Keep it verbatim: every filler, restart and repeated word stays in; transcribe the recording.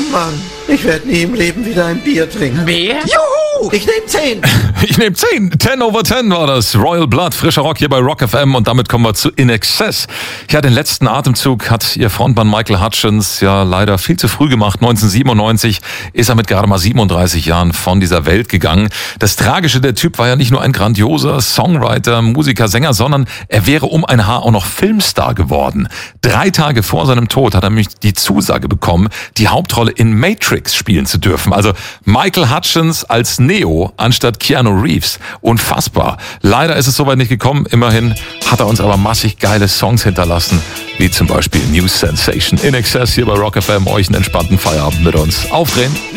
Mann, ich werde nie im Leben wieder ein Bier trinken. Mehr? Juhu! Ich nehme zehn. Ich nehme zehn. Ten over ten war das. Royal Blood, frischer Rock hier bei Rock F M und damit kommen wir zu In Excess. Ja, den letzten Atemzug hat ihr Frontmann Michael Hutchence ja leider viel zu früh gemacht. neunzehnhundertsiebenundneunzig ist er mit gerade mal siebenunddreißig Jahren von dieser Welt gegangen. Das Tragische, der Typ war ja nicht nur ein grandioser Songwriter, Musiker, Sänger, sondern er wäre um ein Haar auch noch Filmstar geworden. Drei Tage vor seinem Tod hat er nämlich die Zusage bekommen, die Hauptrolle in Matrix spielen zu dürfen. Also Michael Hutchence als Neo anstatt Keanu Reeves. Unfassbar. Leider ist es soweit nicht gekommen. Immerhin hat er uns aber massig geile Songs hinterlassen, wie zum Beispiel New Sensation. In Excess hier bei Rock F M. Euch einen entspannten Feierabend mit uns. Aufdrehen.